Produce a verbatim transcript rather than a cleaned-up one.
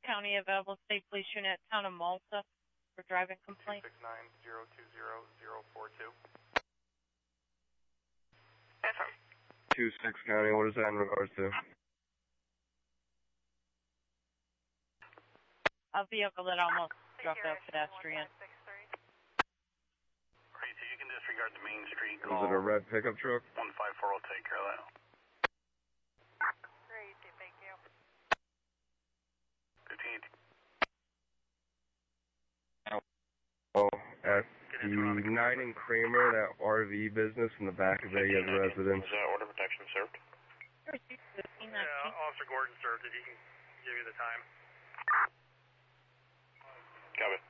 County available state police unit, town of Malta, for driving complaint. two six nine, zero two zero, zero four two. two six County, what is that in regards to? A vehicle that almost struck a pedestrian. Alright, so you can disregard the main street call. Was it a red pickup truck? one five four will take care of that. Great, thank you. fifteen. Oh, at the Knight and Kramer, that R V business in the back of a residence. Is that order protection served? Yeah, Officer Gordon served it. He can give you the time. Copy.